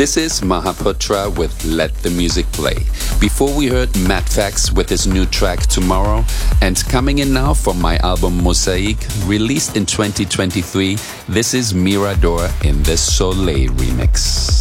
This is Mahaputra with Let the Music Play. Before we heard Matt Fax with his new track Tomorrow, and coming in now from my album Mosaic, released in 2023, this is Mirador in the Soleil remix.